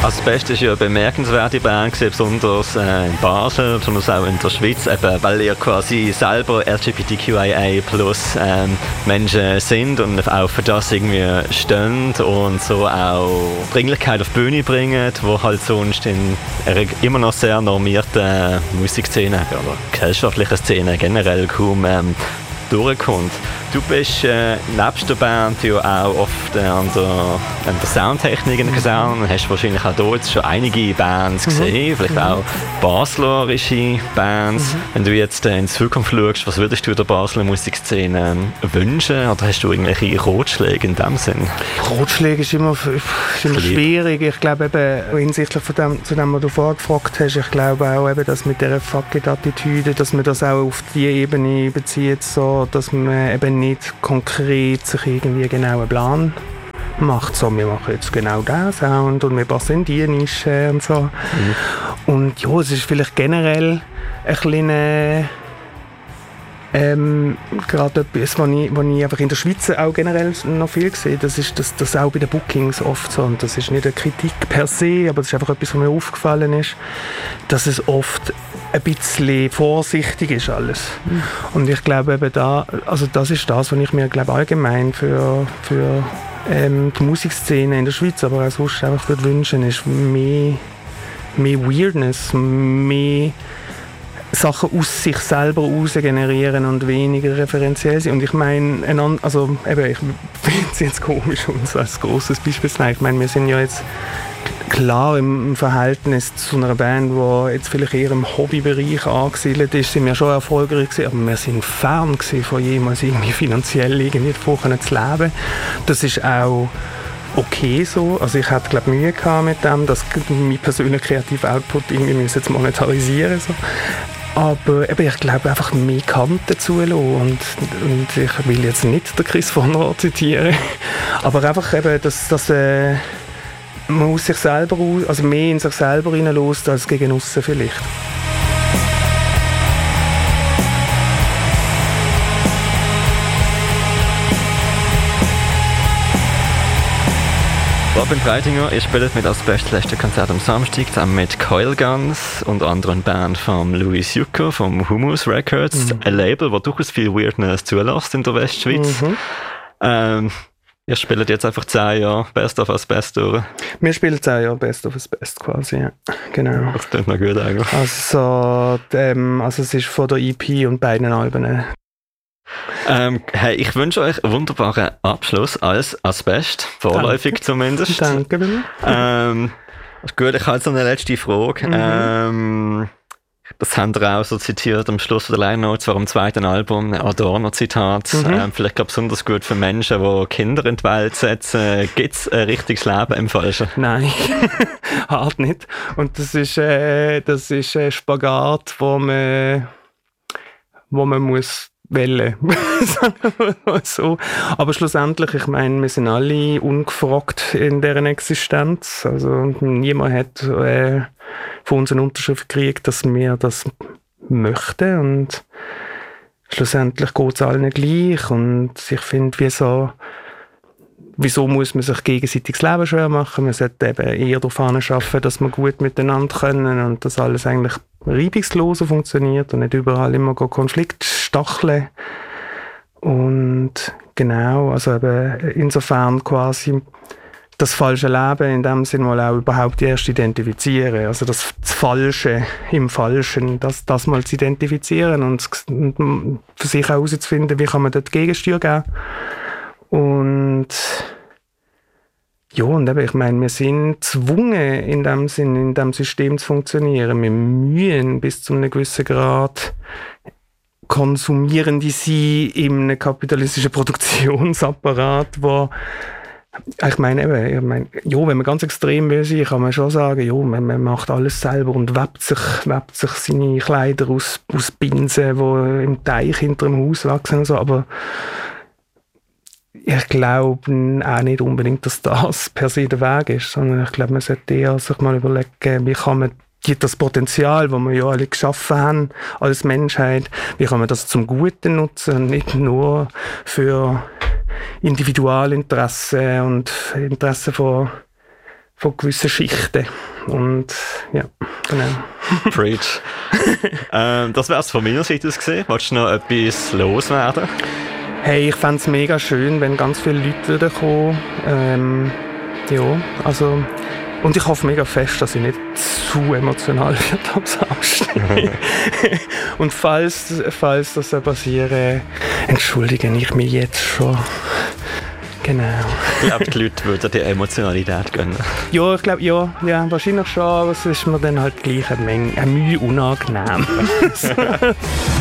Asbest ist ja eine bemerkenswerte Band, besonders in Basel, besonders auch in der Schweiz, eben, weil ihr quasi selber LGBTQIA+ Menschen sind und auch für das irgendwie stehen und so auch Dringlichkeit auf die Bühne bringen, wo halt sonst in einer immer noch sehr normierten Musikszene oder gesellschaftlichen Szene generell kaum durchkommt. Du bist nebst der Band ja auch oft an der Soundtechnik interessiert. Hast wahrscheinlich auch dort schon einige Bands gesehen, vielleicht auch baslerische Bands. Wenn du jetzt in die Zukunft schaust, was würdest du der Basler Musikszene wünschen? Oder hast du irgendwelche Ratschläge in dem Sinn? Ratschläge ist immer schwierig. Ich glaube eben, hinsichtlich von dem, zu dem, was du vorher gefragt hast, ich glaube auch eben, dass mit dieser Fuck-it-Attitüde, dass man das auch auf die Ebene bezieht, so, dass man eben nicht konkret sich irgendwie genau einen Plan macht. So, wir machen jetzt genau diesen Sound und wir passen in diese Nische und so. Und ja, es ist vielleicht generell ein kleiner gerade etwas, was ich einfach in der Schweiz auch generell noch viel sehe, das ist das auch bei den Bookings oft so, und das ist nicht eine Kritik per se, aber das ist einfach etwas, was mir aufgefallen ist, dass es oft ein bisschen vorsichtig ist alles. Und ich glaube eben das ist das, was ich mir allgemein für die Musikszene in der Schweiz, aber auch sonst einfach würde wünschen, ist mehr Weirdness, mehr Sachen aus sich selber raus generieren und weniger referenziell sind. Und ich meine, ich finde es jetzt komisch, uns als grosses Beispiel zu nehmen. Ich meine, wir sind ja jetzt klar im Verhältnis zu einer Band, die jetzt vielleicht eher im Hobbybereich angesiedelt ist, sind wir schon erfolgreich gewesen, aber wir sind fern gewesen, von jemals irgendwie finanziell irgendwie davon zu leben. Das ist auch okay so. Also ich hatte Mühe gehabt mit dem, dass mein persönlicher kreativer Output irgendwie jetzt monetarisieren so. Aber ich glaube einfach mehr Kanten zulassen und ich will jetzt nicht den Chris von Rohr zitieren, aber einfach eben, dass man aus sich selber mehr in sich selber hineinlässt als gegen aussen vielleicht. Robin Breitinger, ihr spielt mit Asbest das letzte Konzert am Samstag, zusammen mit Coil Guns und anderen Band von Louis Jucker vom Humus Records, ein Label, das durchaus viel Weirdness zulässt in der Westschweiz. Ihr spielt jetzt einfach 10 Jahre Best of Asbest durch. Wir spielen 10 Jahre Best of Asbest quasi, ja. Genau. Das klingt noch gut eigentlich. Also es ist von der EP und beiden Alben. Hey, ich wünsche euch einen wunderbaren Abschluss als Asbest, vorläufig zumindest. Danke bitte. Gut, ich habe jetzt noch eine letzte Frage. Das haben wir auch so zitiert am Schluss der Line Notes vor dem zweiten Album, ein Adorno-Zitat. Vielleicht besonders gut für Menschen, die Kinder in die Welt setzen. Gibt es ein richtiges Leben im Falschen? Nein, halt nicht. Und das ist ein Spagat, wo man muss wählen, sagen wir mal so. Aber schlussendlich, ich meine, wir sind alle ungefragt in deren Existenz. Also niemand hat von uns eine Unterschrift gekriegt, dass wir das möchten. Und schlussendlich geht es allen gleich. Und ich finde, wieso muss man sich gegenseitig das Leben schwer machen? Man sollte eben eher darauf arbeiten, dass wir gut miteinander können und dass alles eigentlich reibungsloser funktioniert und nicht überall immer Konflikt stacheln. Und genau, also eben insofern quasi das falsche Leben in dem Sinne mal auch überhaupt erst identifizieren. Also das Falsche im Falschen, das mal zu identifizieren und für sich herauszufinden, wie kann man dort Gegensteuer geben. Und ja, und eben, ich meine, wir sind gezwungen, in dem Sinn, in dem System zu funktionieren. Wir müssen bis zu einem gewissen Grad konsumierende sein in einem kapitalistischen Produktionsapparat, wo wenn man ganz extrem will sein, kann man schon sagen, ja, man macht alles selber und webt sich seine Kleider aus Binsen, die im Teich hinter dem Haus wachsen und so, aber ich glaube auch nicht unbedingt, dass das per se der Weg ist, sondern ich glaube, man sollte eher sich mal überlegen, wie kann man das Potenzial, das wir ja alle geschaffen haben als Menschheit, wie kann man das zum Guten nutzen und nicht nur für Individualinteressen und Interessen von gewissen Schichten. Und ja, genau. Preach. Das wäre es von meiner Seite aus gesehen. Wolltest du noch etwas loswerden? Hey, ich fände es mega schön, wenn ganz viele Leute wiederkommen. Ja, also... Und ich hoffe mega fest, dass ich nicht zu emotional werde am Samstag. Und falls das passiert, entschuldige ich mich jetzt schon. Genau. Ich glaube, die Leute würden die Emotionalität gönnen. Ja, ich glaube, ja, wahrscheinlich schon, aber es ist mir dann halt gleich eine Mühe unangenehm.